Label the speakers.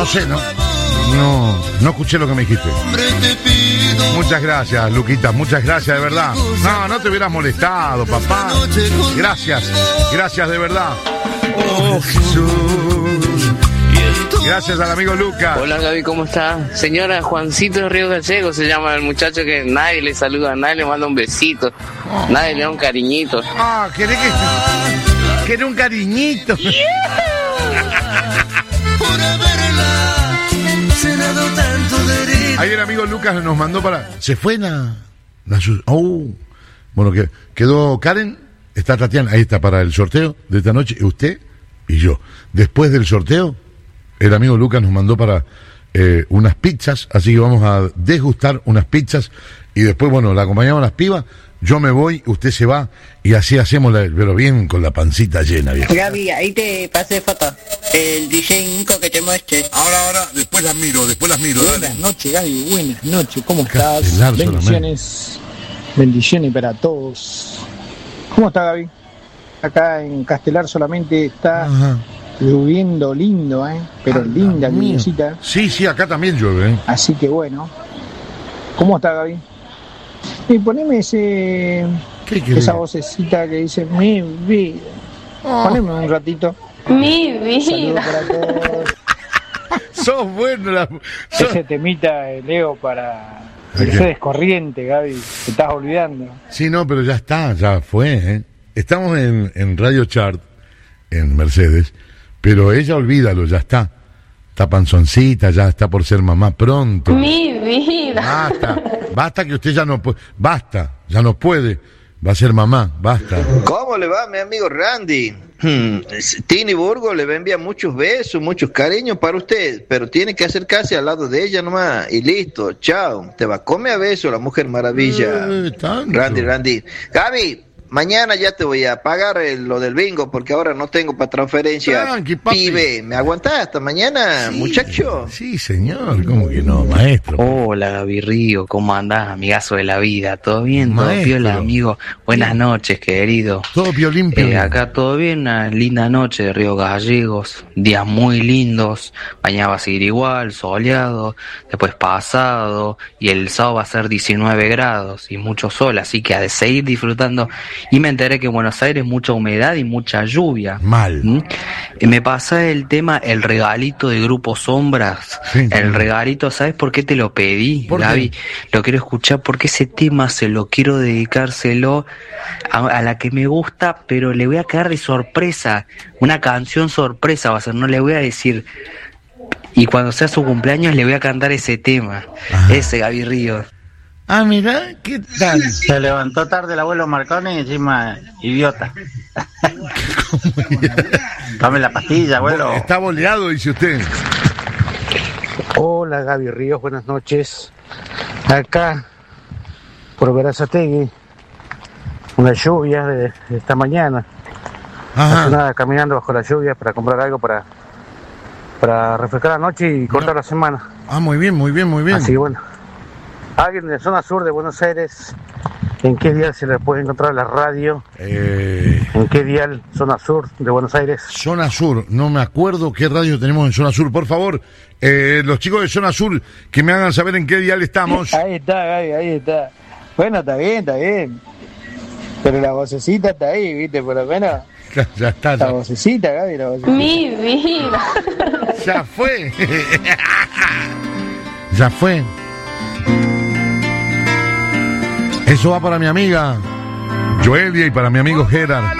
Speaker 1: No sé, no escuché lo que me dijiste. Muchas gracias, Luquita, muchas gracias, de verdad. No te hubieras molestado, papá. Gracias de verdad. Oh, Jesús. Gracias al amigo Lucas.
Speaker 2: Hola Gaby, ¿cómo está? Señora, Juancito Río Gallego se llama el muchacho que nadie le saluda, nadie le manda un besito, nadie le da un cariñito.
Speaker 1: ¿Querés un cariñito? Ahí el amigo Lucas nos mandó para... Se fue bueno, que quedó Karen, está Tatiana, ahí está para el sorteo de esta noche, usted y yo. Después del sorteo, el amigo Lucas nos mandó para unas pizzas, así que vamos a degustar unas pizzas y después, bueno, la acompañamos a las pibas, yo me voy, usted se va y así hacemos, pero bien con la pancita llena. Bien.
Speaker 3: Gaby, ahí te pasé foto, el DJ Nico que te muestre.
Speaker 1: Ahora, después las miro.
Speaker 4: Buenas noches, Gaby, buenas noches, ¿cómo estás? Bendiciones para todos. ¿Cómo está, Gaby? Acá en Castelar solamente está... Ajá. Lloviendo lindo, pero linda lluviecita.
Speaker 1: Sí, acá también llueve,
Speaker 4: Así que bueno. ¿Cómo está, Gaby? Y poneme esa vocecita que dice mi vida. Poneme un ratito.
Speaker 5: Mi vida.
Speaker 4: Saludos para todos.
Speaker 1: Sos bueno.
Speaker 4: Ese temita, Leo, para Mercedes Corriente, Gaby. Te estás olvidando.
Speaker 1: Sí, no, pero ya fue, Estamos en Radio Chart, en Mercedes. Pero ella, olvídalo, ya está. Está panzoncita, ya está por ser mamá pronto.
Speaker 5: Mi vida.
Speaker 1: Basta que usted ya no puede. Basta, ya no puede. Va a ser mamá, basta.
Speaker 6: ¿Cómo le va, mi amigo Randy? Tini Burgo le va a enviar muchos besos, muchos cariños para usted, pero tiene que acercarse al lado de ella nomás. Y listo, chao. Te va a comer a besos la Mujer Maravilla. Randy. Gaby. Mañana ya te voy a pagar lo del bingo porque ahora no tengo para transferencia.
Speaker 1: Tranqui, papi.
Speaker 6: Pibe, ¿me aguantás hasta mañana, muchacho?
Speaker 1: Sí, señor, ¿cómo que no, maestro?
Speaker 2: Hola, Gaby Río, ¿cómo andás, amigazo de la vida? ¿Todo bien?
Speaker 1: Maestro.
Speaker 2: ¿Todo piola, amigo? Buenas noches, querido.
Speaker 1: Todo piolín.
Speaker 2: Acá todo bien, una linda noche de Río Gallegos, días muy lindos, mañana va a seguir igual, soleado, después pasado, y el sábado va a ser 19 grados y mucho sol, así que a de seguir disfrutando. Y me enteré que en Buenos Aires mucha humedad y mucha lluvia.
Speaker 1: Mal.
Speaker 2: Me pasa el tema, el regalito de Grupo Sombras. Sí. El regalito, ¿sabes por qué te lo pedí, Gaby? Lo quiero escuchar porque ese tema se lo quiero dedicárselo a la que me gusta, pero le voy a quedar de sorpresa. Una canción sorpresa va a ser, no le voy a decir. Y cuando sea su cumpleaños le voy a cantar ese tema. Ajá. Ese Gaby Río.
Speaker 1: Mirá, ¿qué tal?
Speaker 7: Se levantó tarde el abuelo Marconi y encima idiota. Tome la pastilla, abuelo.
Speaker 1: Está boleado, dice usted.
Speaker 4: Hola, Gaby Ríos, buenas noches. Acá, por Verazategui, una lluvia de esta mañana.
Speaker 1: Ajá.
Speaker 4: Nada, caminando bajo la lluvia para comprar algo para refrescar la noche y cortar la semana.
Speaker 1: Muy bien.
Speaker 4: Así que bueno. Alguien de zona sur de Buenos Aires, ¿en qué dial se le puede encontrar la radio? ¿En qué dial? Zona sur de Buenos Aires.
Speaker 1: Zona sur, no me acuerdo qué radio tenemos en zona sur. Por favor, los chicos de zona sur, que me hagan saber en qué dial estamos.
Speaker 4: Ahí está, Gaby, ahí está. Bueno, está bien. Pero la vocecita está ahí, ¿viste? Por lo menos.
Speaker 1: Ya está.
Speaker 4: La vocecita, Gaby, la vocecita.
Speaker 5: Mi vida.
Speaker 1: Ya fue. Ya fue. Eso va para mi amiga Joelia y para mi amigo Gerard.